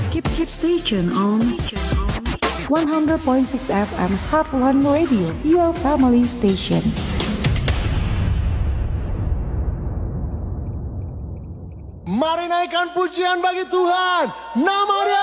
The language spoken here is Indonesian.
Keep station on 100.6 FM Hub One Radio, your family station. Mari naikkan pujian bagi Tuhan. Nama Dia